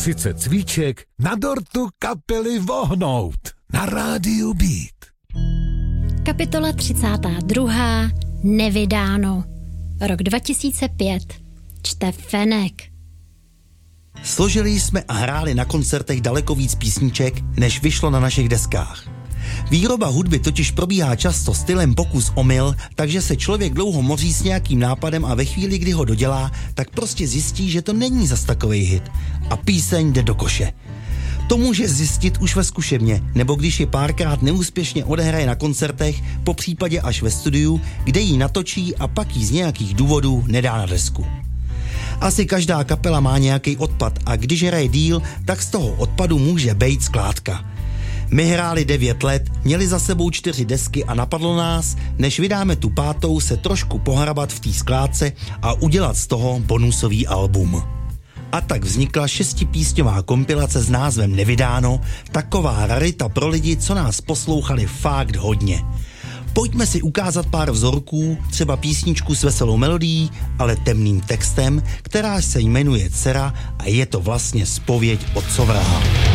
sice cvíček na dortu kapely Vohnout na rádiu Beat. Kapitola 32. Nevydáno. Rok 2005. Čte Fenek. Složili jsme a hráli na koncertech daleko víc písniček, než vyšlo na našich deskách. Výroba hudby totiž probíhá často stylem pokus omyl, takže se člověk dlouho moří s nějakým nápadem a ve chvíli, kdy ho dodělá, tak prostě zjistí, že to není zas takovej hit. A píseň jde do koše. To může zjistit už ve zkušebně, nebo když je párkrát neúspěšně odehraje na koncertech, po případě až ve studiu, kde ji natočí a pak ji z nějakých důvodů nedá na desku. Asi každá kapela má nějaký odpad a když hraje díl, tak z toho odpadu může bejt skládka. My hráli 9 let, měli za sebou 4 desky a napadlo nás, než vydáme tu 5., se trošku pohrabat v té skládce a udělat z toho bonusový album. A tak vznikla 6písňová kompilace s názvem Nevydáno, taková rarita pro lidi, co nás poslouchali fakt hodně. Pojďme si ukázat pár vzorků, třeba písničku s veselou melodií, ale temným textem, která se jmenuje Dcera a je to vlastně zpověď otcovraha.